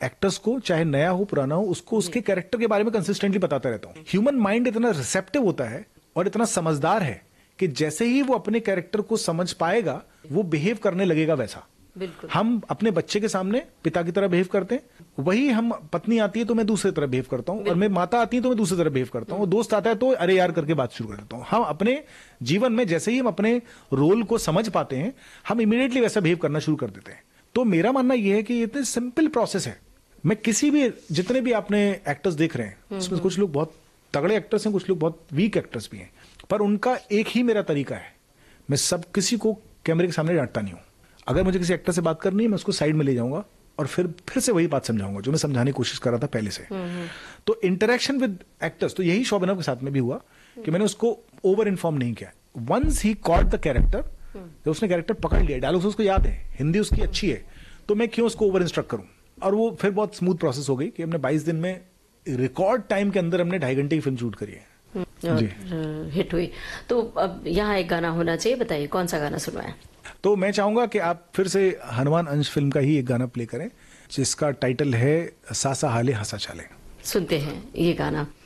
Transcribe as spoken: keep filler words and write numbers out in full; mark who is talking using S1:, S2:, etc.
S1: Actors को, चाहे नया हो पुराना हो, उसको उसके कैरेक्टर के बारे में कंसिस्टेंटली बताता रहता हूँ। ह्यूमन माइंड इतना रिसेप्टिव होता है और इतना समझदार है कि जैसे ही वो अपने कैरेक्टर को समझ पाएगा वो बिहेव करने लगेगा वैसा।
S2: बिल्कुल।
S1: हम अपने बच्चे के सामने पिता की तरह बिहेव करते हैं, वही हम पत्नी आती है तो मैं दूसरी तरह बिहेव करता हूँ, और मैं माता आती है तो मैं दूसरी तरह बिहेव करता हूँ, दोस्त आता है तो अरे यार करके बात शुरू कर देता हूँ। हम अपने जीवन में जैसे ही हम अपने रोल को समझ पाते हैं हम इमीडिएटली वैसा बिहेव करना शुरू कर देते हैं। तो मेरा मानना यह है कि ये इतनी सिंपल प्रोसेस है। मैं किसी भी, जितने भी आपने एक्टर्स देख रहे हैं उसमें कुछ लोग बहुत तगड़े एक्टर्स हैं, कुछ लोग बहुत वीक एक्टर्स भी हैं, पर उनका एक ही मेरा तरीका है, मैं सब किसी को कैमरे के सामने डांटता नहीं हूं। अगर मुझे किसी एक्टर से बात करनी है मैं उसको साइड में ले जाऊंगा और फिर फिर से वही बात समझाऊंगा जो मैं समझाने की कोशिश कर रहा था पहले से। तो इंटरेक्शन विद एक्टर्स, तो यही शोभना के साथ में भी हुआ कि मैंने उसको ओवर इन्फॉर्म नहीं किया। Once he caught the character, जब उसने कैरेक्टर पकड़ लिया, डायलॉग्स उसको याद है, हिंदी उसकी अच्छी है, तो मैं क्यों उसको ओवर इंस्ट्रक्ट करूं। और वो फिर बहुत स्मूथ प्रोसेस हो गई कि हमने बाईस दिन में रिकॉर्ड टाइम के अंदर हमने ढाई घंटे की फिल्म शूट करी है
S2: और हिट हुई। तो अब यहाँ एक गाना होना चाहिए, बताइए कौन सा गाना सुनवाएं?
S1: तो मैं चाहूंगा कि आप फिर से हनुमान अंश फिल्म का ही एक गाना प्ले करें जिसका टाइटल है सासा हाले हंसा चाले।
S2: सुनते हैं ये गाना।